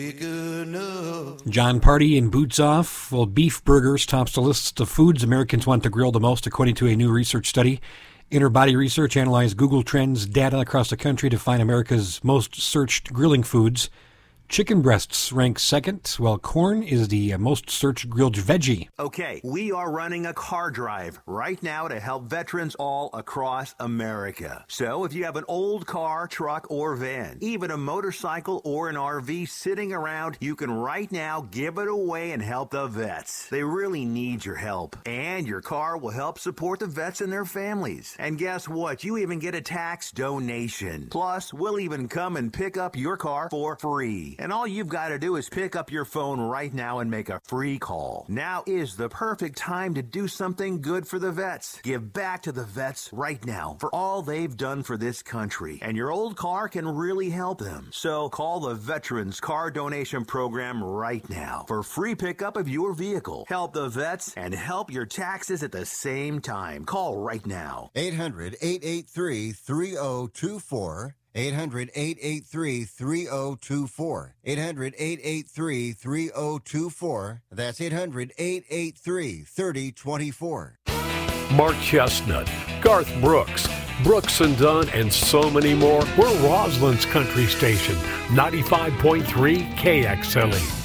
John Party and Boots Off. Well, beef burgers tops the list of foods Americans want to grill the most, according to a new research study. Inner Body Research analyzed Google Trends data across the country to find America's most searched grilling foods. Chicken breasts rank second, while corn is the most searched grilled veggie. Okay, we are running a car drive right now to help veterans all across America. So if you have an old car, truck, or van, even a motorcycle or an RV sitting around, you can right now give it away and help the vets. They really need your help. And your car will help support the vets and their families. And guess what? You even get a tax donation. Plus, we'll even come and pick up your car for free. And all you've got to do is pick up your phone right now and make a free call. Now is the perfect time to do something good for the vets. Give back to the vets right now for all they've done for this country. And your old car can really help them. So call the Veterans Car Donation Program right now for free pickup of your vehicle. Help the vets and help your taxes at the same time. Call right now. 800-883-3024. 800-883-3024. 800-883-3024. That's 800-883-3024. Mark Chestnut, Garth Brooks, Brooks and Dunn, and so many more. We're Roslyn's country station, 95.3 KXLE.